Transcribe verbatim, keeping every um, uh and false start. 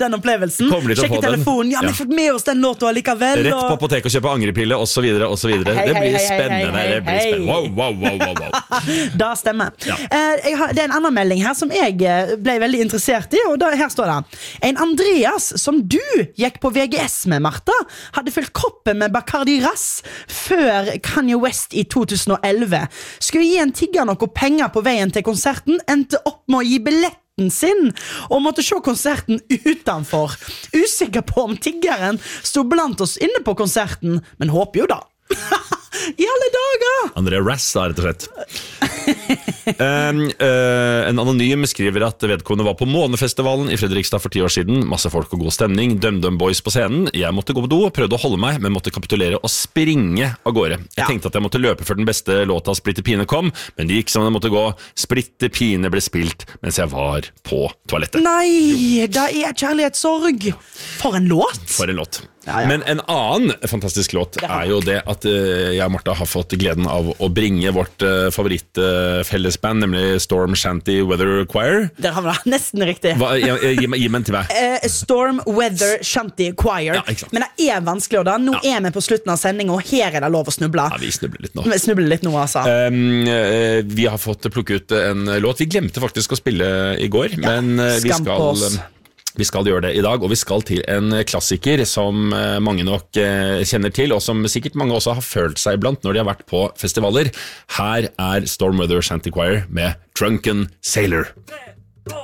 den opplevelsen. Sjekke telefonen, ja, men fikk med oss den låten likevel. Rett på apotek og kjøpe angrepille, og så videre, og så videre. Hei, det blir hei, hei, spennende. hei, hei, Det blir spennende. Wow, wow, wow, wow, wow. Da stemmer. Ja. Eh, jeg har, det er en annen melding her som jeg ble veldig interessert i, og da, her står det. En Andreas som du gikk på V G S med, Martha, hadde fylt koppen med Bacardi Ras før Kanye West i to tusen og elleve. Skulle gi en tigger noe penger på veien til konserten, endte opp med å gi billetten sin, og måtte se konserten utenfor. Usikker på om tiggeren stod blant oss inne på konserten, men håper jo da. I alle dager! André Rass, da, rett og slett. um, uh, en anonym skriver at vedkommende var på Månefestivalen i Fredrikstad for ti år siden. Masse folk og god stemning. Dum-Dum Boys på scenen. Jeg måtte gå på do, prøvde å holde meg, men måtte kapitulere og springe av gårde. Jeg ja. tenkte at jeg måtte løpe før den beste låta Splitter Pine kom, men det gikk som det måtte gå. Splitter Pine ble spilt mens jeg var på toalettet. Nei, da er kjærlighetssorg. For en låt. For en låt. Ja, ja. Men en annen fantastisk låt er jo det at uh, jeg og Martha har fått gleden av å bringe vårt uh, favorittfellesband, uh, nemlig Storm Shanty Weather Choir. Der har vi det, nesten riktig. Hva, gi, gi, gi meg til meg. Uh, Storm Weather Shanty Choir. Ja, men det er vanskelig, og da. Nå ja. er vi på slutten av sendingen, og her er det lov å snuble. Ja, vi snubler litt nå. Vi snubler litt nå, altså. Um, uh, vi har fått plukke ut en låt. Vi glemte faktisk å spille i går, ja, men uh, vi skal... Vi skal gjøre det i dag, og vi skal til en klassiker som mange nok kjenner til, og som sikkert mange også har følt seg blant når de har vært på festivaler. Her er Storm Weather Shanty Choir med Drunken Sailor.